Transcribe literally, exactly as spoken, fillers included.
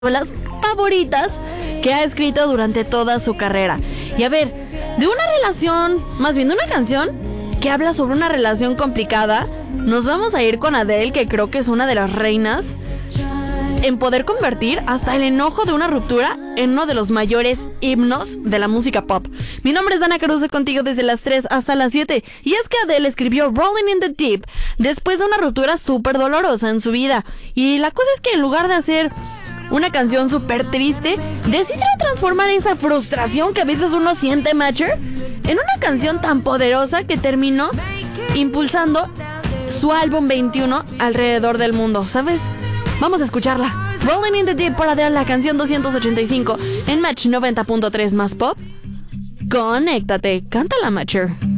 las favoritas que ha escrito durante toda su carrera. Y a ver, de una relación, más bien de una canción que habla sobre una relación complicada, nos vamos a ir con Adele, que creo que es una de las reinas en poder convertir hasta el enojo de una ruptura en uno de los mayores himnos de la música pop. Mi nombre es Dana Caruso, contigo desde las tres hasta las siete. Y es que Adele escribió Rolling in the Deep después de una ruptura súper dolorosa en su vida. Y la cosa es que en lugar de hacer una canción súper triste, decidieron transformar esa frustración que a veces uno siente, Matcher, en una canción tan poderosa que terminó impulsando su álbum veintiuno alrededor del mundo, ¿sabes? Vamos a escucharla. Rolling in the Deep para Adele, la canción doscientos ochenta y cinco en Match noventa punto tres más pop. Conéctate, cántala, Matcher.